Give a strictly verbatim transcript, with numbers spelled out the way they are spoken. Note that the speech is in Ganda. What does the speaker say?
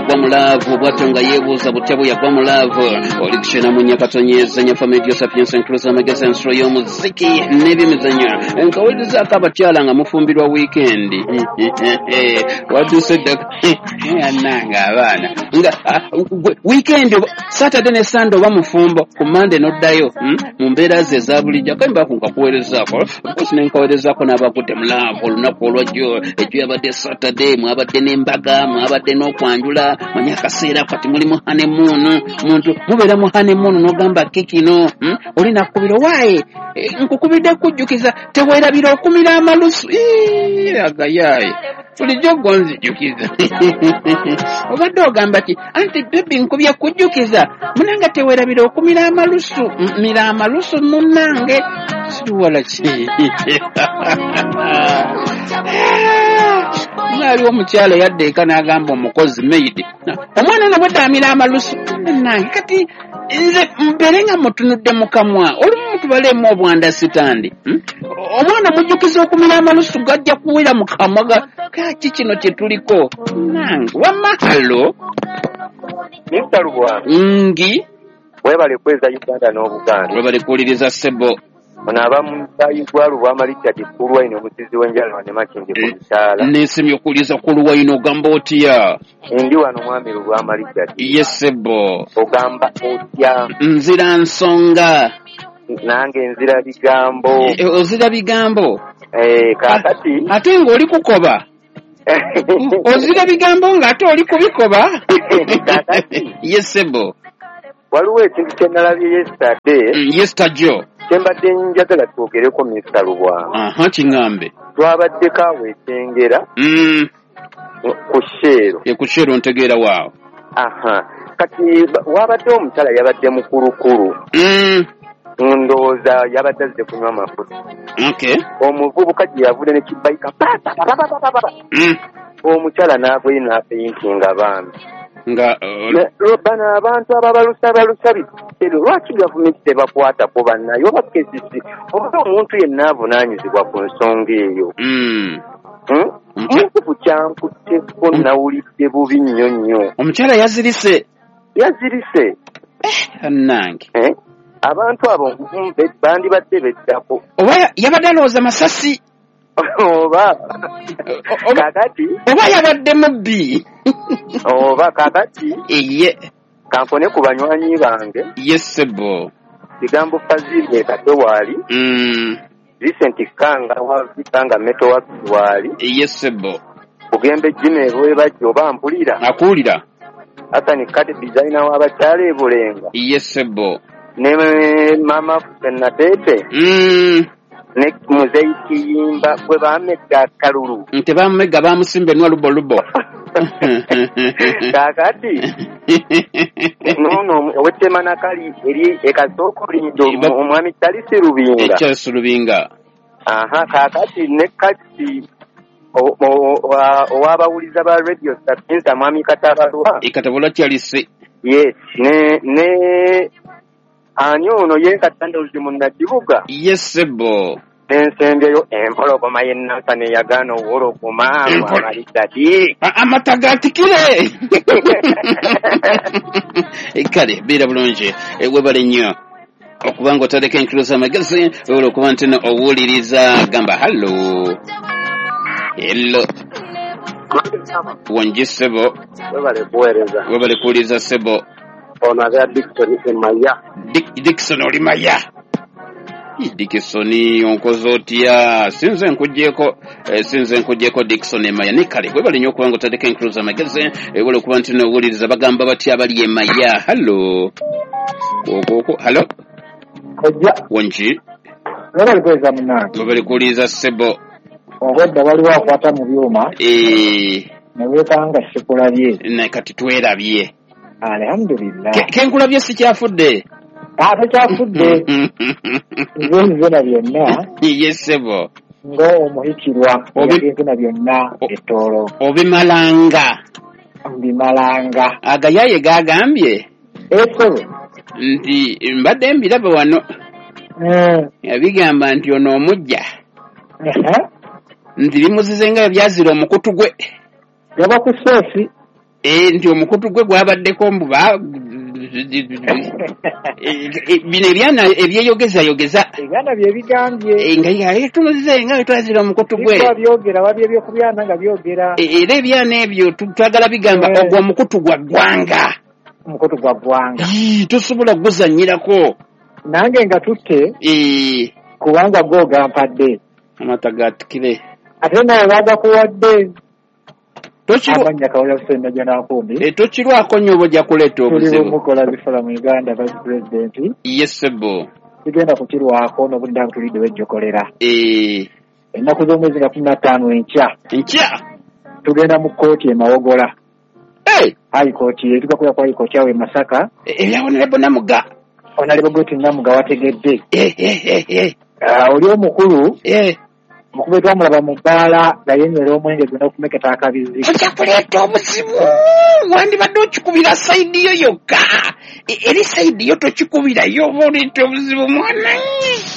yagwa mu laavu bw'atyo nga yeebuuza butya bwe yagwa mu laavu oli kushena munya katonyeeza nyafa medio sapiens enkulusa amagezi ensolo y'omuziki n'ebyemizannyo nkawulirizaako abakyala nga mufumbirwa wiikendi wadduse annanga abaana nga wiikendi Saturday ne Sunday oba mufumbo ku Monday n'oddayo mu mbeera ze eza bulijjo kayimba kunkakuweerezaako kosi nenkaweerezaako n'abagudde mu laavu olunaku olwajjo ekyo yabadde Saturday mwabadde n'embaga mwabadde n'okwanjula manya akaseera kati muli mu honeymoon muntu mubeera mu honeymoon n'ogamba kikino oli nakubira waaye nkukubidde kujjukiza teweerabira okumira amalusu agayaye bulijjo gonzijukiza obadde ogamba ki anti bebi nkubye kujjukiza munanga teweerabira okumira amalusu mira amalusu munange siwala ki ngaaliwo omukyala yadde eka n'agamba omukozi maid omwana ono bweddaamira amalusu nange kati nze mbeere nga mutunudde mu kamwa olumu mutubaleemu obwandasitandi omwana mujjukiza okumira amalusu gajja kuwera mu kamwa kaki kino kye tuliko nange wamahalo mister Lubwa ngi webale kweza Uganda n'Obuganda webale kuwuliriza ssebo ono abamu Uganda Lubwama Richard Kulwaino omusizi w'enjala ne Makindi ku Bisala n'ensimbi okuwuliriza ku Lwaino ogamba otya ndi wano mwami Lubwama Richard yes ssebo ogamba otya nzira nsonga nange nzira bigambo ozira bigambo eh kakati ate ng'oli kukoba ozira bigambo ng'ate oli kubikoba yes ssebo waliwo ekintu kye nalabye yesterday yesterday kyembadde njagala twogereko mister Lubwama aha kiŋŋambe twabadde kaweetengera ku Sheero e ku Sheero ntegeera waawo aha kati wabadde omukyala yabadde mukulukulu ndowooza yabadde azze kunywa amafuta okay omuvubuka gye yavudde ne kibayika omukyala n'agwayo n'apeyintinga bambi nga bano abantu ababalusa balusa bitero lwaki gavumenti tebakwatako bannaye oba kesisi oba omuntu yenna avunaanyizibwa ku nsonga eyo mukufu kyankutteko nawulidde bubi nnyo nnyo omukyala yazirise yazirise annange abantu abo bandibadde beddako oba yabadde alowooza masasi oba kakati oba yabadde mubbi oba kakati eye kankone ku banywanyi bange yes ssebo bigambo Fazili ekate waali Vincent Kanga wabitanga meto waali yes ssebo kugembe Jimmy webajja oba mpulira akuwulira Hassan Kati designer w'abakyala e Bulenga yes ssebo ne mama Fenatete ne muzeyi Kiyimba gwe bamegga kalulu nte bamegga bamusimba enwa lubo lubo kakati nono owetema nakali eri ekasoko lindo omwami Talisi Rubinga Charles Rubinga aha kakati ne kati owabawuliza ba radio Sapiens mwami Katabalwa ikatabula Charles yes ne ne ani ono ye katanda uzimu na dibuga yes sebo ensembyo empologoma yenna ne yagano wologoma amalidati amatagatikire ikale bira bulungi webale nnyo okuba nga otadeko enkulusa amagezi webale okuba nti owuliriza gamba hallo hello wonji sebo webale kuweereza webale kuwuliriza sebo ono aga Dickson Emaya Dickson oli maya Dickson onkoze otya sinze nkujjeko sinze nkujjeko Dickson Emaya ne kale webale nnyo okuba nga otadeko enkulusa amagezi webale okuba nti owuliriza bagamba batya abali Emaya hallo okoko hallo ojja wonji webale kuweza munange webale kuwuliriza sebo obwedda waliwo akwata mu byuma eh ne weekanga sikulabye ne kati twerabye alhamdulillah kenkulabye sikyafudde ate kyafudde nze nzena byonna yesebo nga omuhikirwa ebinzena byonna ettoolo obimalanga mbimalanga agayaye gagambye esebo nti mbadde mbiraba wano yabigamba nti ono omujja nti bimuzize nga byazira omukutu gwe yaba ku soosi eh nti omukutu gwe gwabaddeko mbuba bino ebyana ebyeyogeza yogeza ebyana bye bigambye nga yaletunuze nga twazira omukutu gwe byogera wabye byo kubyana nga byogera era ebyana ebyo twagala bigamba ogwo omukutu gwa ggwanga omukutu gwa ggwanga tosobola guzanyirako nange nga tutte kubanga gwogampadde amata gatikire ate naye bagakuwadde amanya kawula Ssenda Janakumbi tokirwako nnyo bojja kuleeta obuzibu tuli mukola bifala mu Uganda vice president yesebo tugenda kukirwako n'obudde awo tulidde wejjokolera ennaku z'omwezi nga kumi na ttaano enkya enkya tugenda mu kkooti e Mawogola high court etugakuya ku high court awo e Masaka ebyawonalebo Namuga onalebo gweti Namuga wategedde oli omukulu mukube twamulaba mu bbaala nga yenywera omwenge gwenda okumeketa akabizi ojja kuleeta obuzibu wandibadde okikubira sayidi yo yokka eri sayidi yo tokikubirayo oba oleeta obuzibu mwanange